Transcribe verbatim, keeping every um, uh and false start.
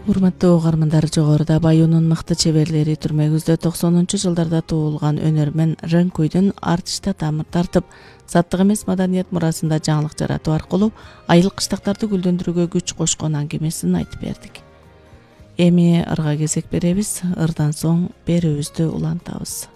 Урматтуу угармандар, жогоруда Баюунун мыкты чеберлери түрмөгүздө токсонунчу жылдарда туулган өнөрмөн Ренкуйдун артышта тамыр тартып, заттык эмес маданият мурасында жаңылык жаратуу аркылуу айыл кыштактарды гүлдөндүрүүгө күч кошкон аңгемесин айтып бердик. Эми ырга кезек беребиз, ырдан соң берүүбүздү улантабыз.